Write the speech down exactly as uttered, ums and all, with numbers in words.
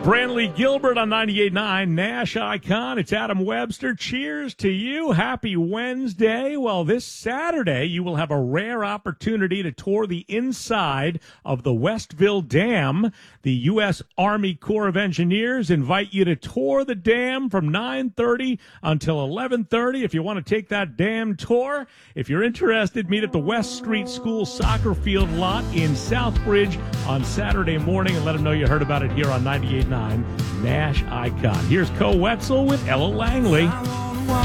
Brantley Gilbert on ninety-eight point nine Nash Icon. It's Adam Webster. Cheers to you. Happy Wednesday. Well, this Saturday, you will have a rare opportunity to tour the inside of the Westville Dam. The U S Army Corps of Engineers invite you to tour the dam from nine thirty until eleven thirty. If you want to take that dam tour, if you're interested, meet at the West Street School soccer field lot in Southbridge on Saturday morning and let them know you heard about it here on ninety-eight point nine Nash Icon. Here's Co Wetzel with Ella Langley.